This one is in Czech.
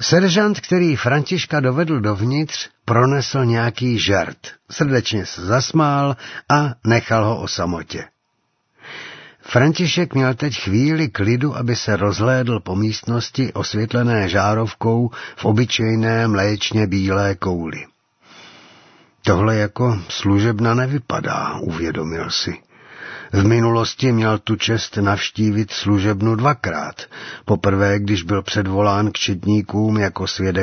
Seržant, který Františka dovedl dovnitř, pronesl nějaký žert, srdečně se zasmál a nechal ho o samotě. František měl teď chvíli klidu, aby se rozhlédl po místnosti osvětlené žárovkou v obyčejné mléčně bílé kouli. Tohle jako služebna nevypadá, uvědomil si. V minulosti měl tu čest navštívit služebnu 2krát. Poprvé, když byl předvolán k četníkům jako svědek